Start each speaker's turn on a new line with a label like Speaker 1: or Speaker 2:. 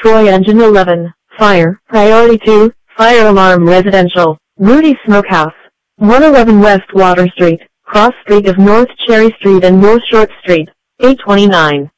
Speaker 1: Troy Engine 11, Fire, Priority 2, Fire Alarm Residential, Rudy's Smokehouse, 111 West Water Street, Cross Street of North Cherry Street and North Short Street, 829.